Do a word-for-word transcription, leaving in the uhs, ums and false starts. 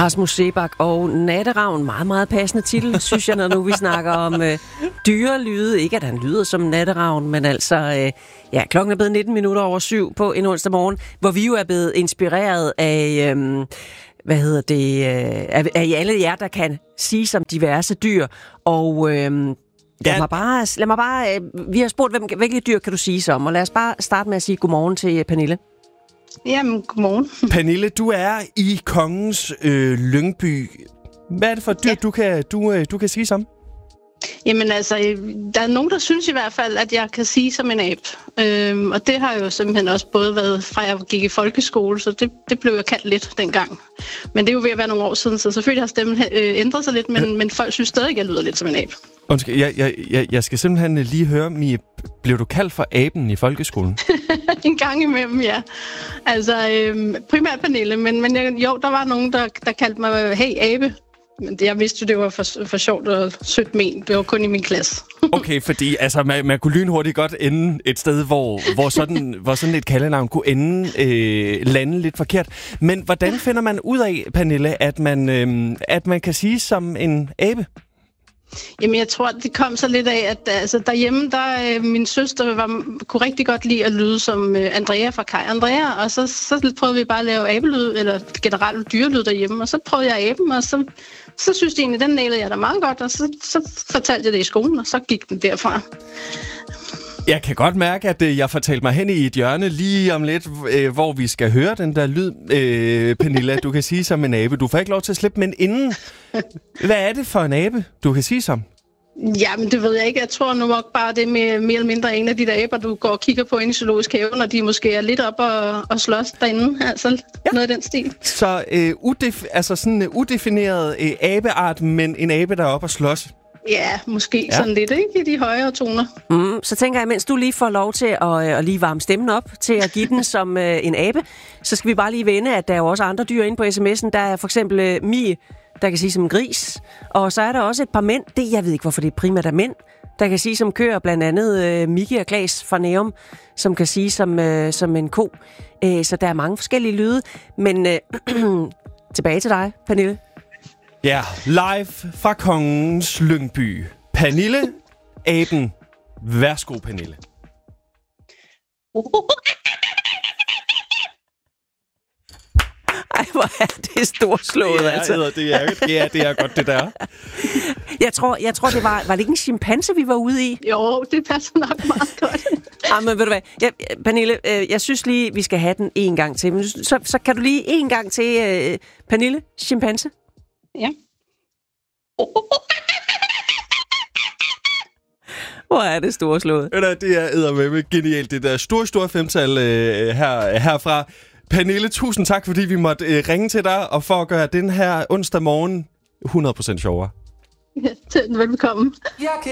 Rasmus Seebach og Natteravn. Meget, meget passende titel, synes jeg, når nu vi snakker om øh, dyrelyde. Ikke at han lyder som Natteravn, men altså, øh, ja, klokken er blevet nitten minutter over syv på en onsdag morgen, hvor vi jo er blevet inspireret af, øh, hvad hedder det, øh, af, af alle jer, der kan sige som diverse dyr. Og øh, lad, ja. mig bare, lad mig bare, øh, vi har spurgt, hvem, hvilke dyr kan du sige som? Og lad os bare starte med at sige godmorgen til Pernille. Jamen, godmorgen. Pernille, du er i Kongens øh, Lyngby. Hvad er det for et dyr, ja. du, kan, du, øh, du kan sige som? Jamen altså, der er nogen, der synes i hvert fald, at jeg kan sige som en abe. Øhm, og det har jo simpelthen også både været fra jeg gik i folkeskole, så det, det blev jeg kaldt lidt dengang. Men det er jo ved at være nogle år siden, så selvfølgelig har stemmen øh, ændret sig lidt, men, men folk synes stadig, at jeg lyder lidt som en abe. Undskyld, jeg, jeg, jeg, jeg skal simpelthen lige høre, Mie, blev du kaldt for aben i folkeskolen? En gang imellem, ja. Altså, øhm, primært Pernille, men, men jeg, jo, der var nogen, der, der kaldte mig, hey, abe. Men det, jeg vidste jo, det var for, for sjovt og sødt men. Det var kun i min klasse. Okay, fordi altså, man, man kunne lynhurtigt godt ende et sted, hvor, hvor, sådan, hvor sådan et kaldenavn kunne ende, øh, lande lidt forkert. Men hvordan finder man ud af, Pernille, at man, øh, at man kan sige som en abe? Jamen, jeg tror, det kom så lidt af, at altså, derhjemme, der øh, min søster var, kunne rigtig godt lide at lyde som øh, Andrea fra Kaj Andrea, og så, så prøvede vi bare at lave abelyd, eller generelt dyrelyd derhjemme, og så prøvede jeg aben, og så, så synes de egentlig, den nailede jeg da meget godt, og så, så fortalte jeg det i skolen, og så gik den derfra. Jeg kan godt mærke, at jeg fortalte mig hen i et hjørne lige om lidt, øh, hvor vi skal høre den der lyd, øh, Pernille, du kan sige som en abe. Du får ikke lov til at slippe, men inden, hvad er det for en abe, du kan sige som? Jamen, det ved jeg ikke. Jeg tror nu nok bare, det er mere, mere eller mindre en af de der aber, du går og kigger på inde i zoologisk have, når de måske er lidt op og, og slås derinde. Altså ja. Noget af den stil. Så øh, udef- altså sådan en udefineret øh, abeart, men en abe, der er oppe og slås. Ja, måske ja. Sådan lidt, ikke? I de højere toner. Mm, så tænker jeg, mens du lige får lov til at, at lige varme stemmen op, til at give den som øh, en abe, så skal vi bare lige vende, at der er jo også andre dyr inde på sms'en. Der er for eksempel øh, Mie, der kan sige som en gris. Og så er der også et par mænd, det jeg ved ikke, hvorfor det primært er mænd, der kan sige som køer, blandt andet øh, Miki og Klaas fra Nærum, som kan sige som, øh, som en ko. Æ, så der er mange forskellige lyde. Men øh, tilbage til dig, Pernille. Ja, live fra Kongens Lyngby. Pernille, aben. Værsgo, Pernille. Ej, hvor er det storslået, det er, altså. Det er, det, er, det er godt, det der. Jeg tror, jeg tror det var... Var det ikke en chimpanse, vi var ude i? Jo, det passer nok meget godt. Ah, men ved du hvad? Ja, Pernille, øh, jeg synes lige, vi skal have den en gang til. Men så, så kan du lige en gang til, øh, Pernille, chimpanse? Ja. Hvor er det storslået. Det er eddermame genialt, det der store, store femtal øh, her, herfra. Pernille, tusind tak, fordi vi måtte øh, ringe til dig, og for at gøre den her onsdag morgen hundrede procent sjovere. Ja, velbekomme.